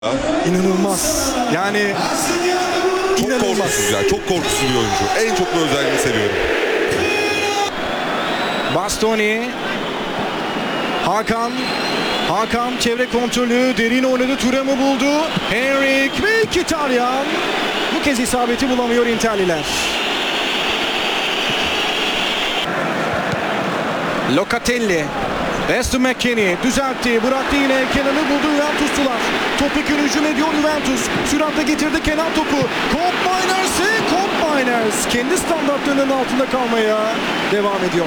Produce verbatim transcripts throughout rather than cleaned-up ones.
İnanılmaz. Yani çok inanılmaz. korkusuz ya. Çok korkusuz bir oyuncu. En çok bu özelliğini seviyorum. Bastoni. Hakan. Hakan çevre kontrolü. Derin oynadı. Thuram'ı buldu. Henrik ve Mkhitaryan. Bu kez isabeti bulamıyor Interliler. Locatelli. Weston McKennie düzeltti. Bıraktı yine. Kenan'ı buldu Juventuslular. Topik'in hücum ediyor Juventus. Süratle getirdi Kenan topu. Cobb Miners'e Cobb Miners kendi standartlarının altında kalmaya devam ediyor.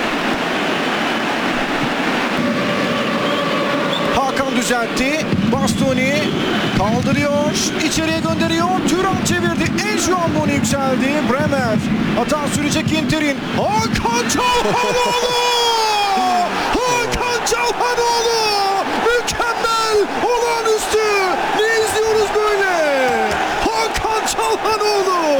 Hakan düzeltti. Bastoni kaldırıyor. İçeriye gönderiyor. Thuram çevirdi. Enjuamboni yükseldi. Bremer. Hata sürecek Inter'in. Hakan Çalhanoğlu! Hakan Çalhanoğlu! Mükemmel! Olağanüstü! Ne izliyoruz böyle? Hakan Çalhanoğlu!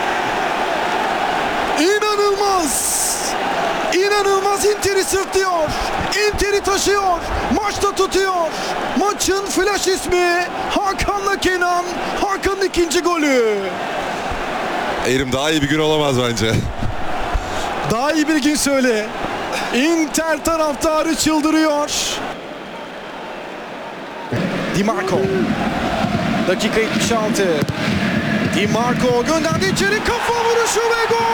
İnanılmaz! İnanılmaz Inter'i sırtlıyor. Inter'i taşıyor. Maçta tutuyor. Maçın flash ismi Hakan'la Kenan. Hakan'ın ikinci golü. Erim daha iyi bir gün olamaz bence. Daha iyi bir gün söyle. Inter taraftarı çıldırıyor. Di Marco. Dakika yetmiş altı. Di Marco gönderdi içeri, kafa vuruşu ve gol!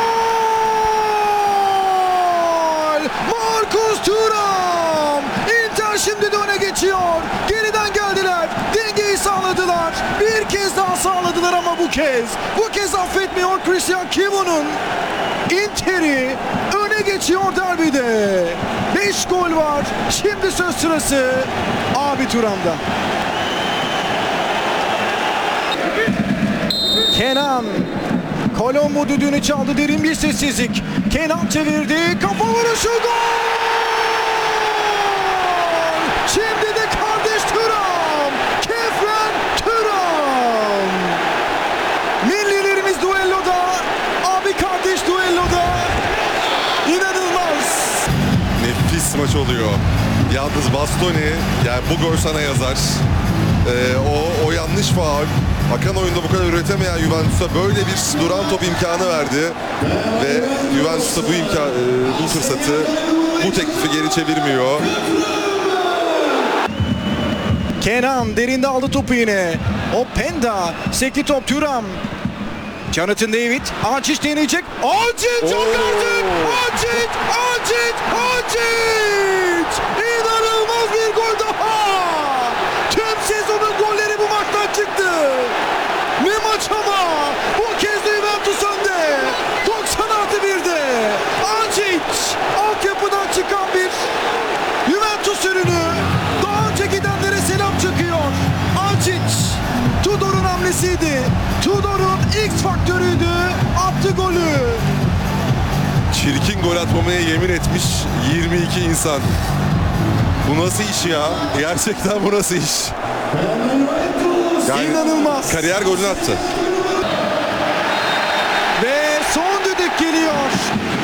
Marcus Thuram! Inter şimdi de öne geçiyor. Geriden geldiler. Dengeyi sağladılar. Bir kez daha sağladılar ama bu kez. Bu kez affetmiyor Christian Kivu'nun. Inter'i öne geçiyor derbide. beş gol var. Şimdi söz sırası abi Thuram'da. Kenan. Colombo düdüğünü çaldı. Derin bir sessizlik. Kenan çevirdi. Kafa vuruşu gol! Şimdi de kardeş Thuram. Kefren Thuram. Millilerimiz duelloda. Abi kardeş duelloda. İnanılmaz. Nefis maç oluyor. Yalnız Bastoni, yani bu gol sana yazar. Ee, o, o yanlış faul. Akan oyunda bu kadar üretemeyen Juventus'a böyle bir duran top imkanı verdi. Ve Juventus'a bu imkan, e, bu fırsatı, bu teklifi geri çevirmiyor. Kenan derinde aldı topu yine. Openda. Sekli top Thuram. Jonathan David. Acic deneyecek. Acic gönderdi. Acic. Acic. Acic. İnanılmaz bir gol daha. Tüm sezonun golleri bu maçtan çıktı. Ne maç ama. Bu kez de Juventus önde. doksan artı birde. Acic. Altyapıdan çıkan bir Juventus ürünü. Daha önce gidenlere selam çakıyor. Acic. Tudor'un hamlesiydi. Tudor'un X faktörüydü. Attı golü. Çirkin gol atmamaya yemin etmiş yirmi iki insan. Bu nasıl iş ya? Gerçekten bu nasıl iş? Yani İnanılmaz. kariyer golünü attı. Ve son düdük geliyor.